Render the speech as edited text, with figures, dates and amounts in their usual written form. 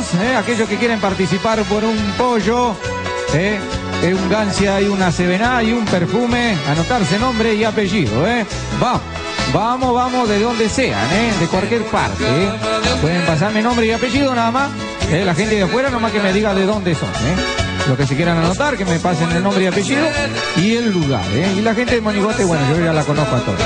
aquellos que quieren participar por un pollo, un gancia y una cevená y un perfume, anotarse nombre y apellido, vamos de donde sean, de cualquier parte, pueden pasarme nombre y apellido nada más, la gente de afuera nomás que me diga de dónde son, los que se quieran anotar, que me pasen el nombre y apellido y el lugar, y la gente de Monigote, bueno, yo ya la conozco a todos.